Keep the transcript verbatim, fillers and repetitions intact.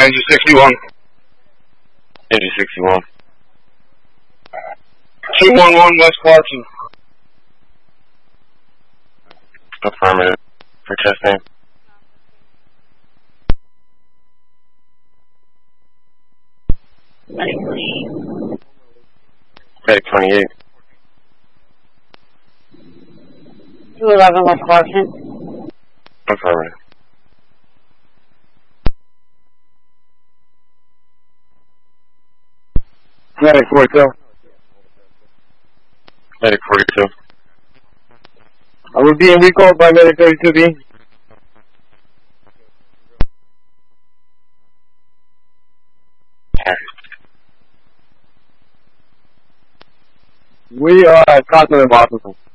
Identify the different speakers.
Speaker 1: Engine sixty-one.
Speaker 2: Engine sixty-one.
Speaker 1: two one one West Clarkson.
Speaker 2: Affirmative. For chest name. Medic twenty-eight.
Speaker 3: two eleven West Clarkson.
Speaker 2: Affirmative.
Speaker 4: Medic forty-two.
Speaker 2: Medic forty-two.
Speaker 4: I was being recalled by Medic thirty-two B. We are at Continental Washington.